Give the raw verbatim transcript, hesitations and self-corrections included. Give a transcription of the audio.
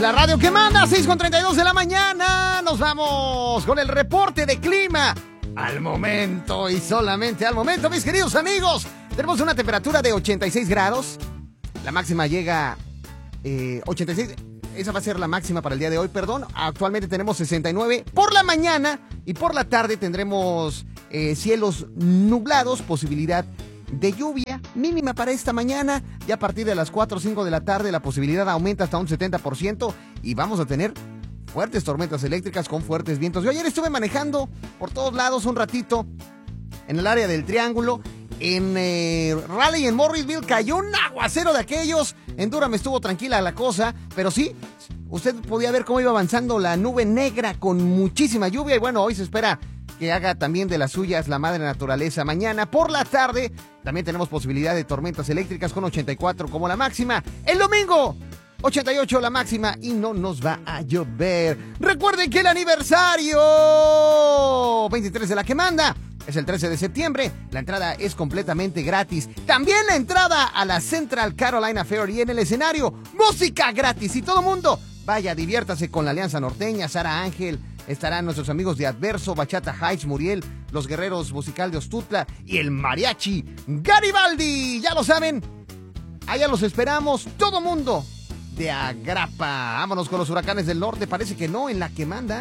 la radio que manda, seis con treinta y dos de la mañana. Nos vamos con el reporte de clima. Al momento y solamente al momento, mis queridos amigos. Tenemos una temperatura de ochenta y seis grados. La máxima llega eh, ochenta y seis. Esa va a ser la máxima para el día de hoy, perdón. Actualmente tenemos sesenta y nueve por la mañana y por la tarde tendremos eh, cielos nublados, posibilidad de lluvia mínima para esta mañana. Ya a partir de las cuatro o cinco de la tarde la posibilidad aumenta hasta un setenta por ciento y vamos a tener fuertes tormentas eléctricas con fuertes vientos. Yo ayer estuve manejando por todos lados un ratito en el área del Triángulo. En eh, Raleigh, en Morrisville, cayó un aguacero de aquellos. En Durham estuvo tranquila la cosa, pero sí, usted podía ver cómo iba avanzando la nube negra con muchísima lluvia. Y bueno, hoy se espera que haga también de las suyas la madre naturaleza. Mañana por la tarde también tenemos posibilidad de tormentas eléctricas con ochenta y cuatro como la máxima. El domingo, ochenta y ocho la máxima y no nos va a llover. Recuerden que el aniversario veintitrés de la que manda es el trece de septiembre. La entrada es completamente gratis. También la entrada a la Central Carolina Fair y en el escenario, música gratis. Y todo mundo, vaya, diviértase con la Alianza Norteña, Sara Ángel. Estarán nuestros amigos de Adverso, Bachata Heights, Muriel, los Guerreros Musical de Ostutla y el Mariachi Garibaldi. Ya lo saben, allá los esperamos, todo mundo de Agrapa. Vámonos con los huracanes del norte. Parece que no, en la que manda.